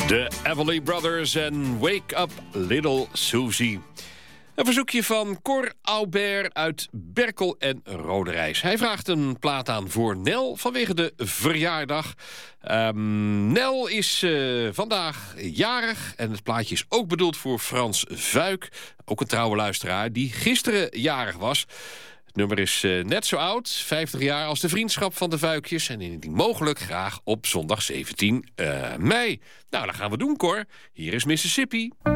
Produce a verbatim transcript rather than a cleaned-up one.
De Everly Brothers en Wake Up Little Susie. Een verzoekje van Cor Aubert uit Berkel en Roderijs. Hij vraagt een plaat aan voor Nel vanwege de verjaardag. Um, Nel is uh, vandaag jarig en het plaatje is ook bedoeld voor Frans Vuik. Ook een trouwe luisteraar die gisteren jarig was. Het nummer is uh, net zo oud, vijftig jaar als de vriendschap van de Vuikjes. En indien mogelijk graag op zondag zeventien mei. Nou, dat gaan we doen, Cor. Hier is Mississippi.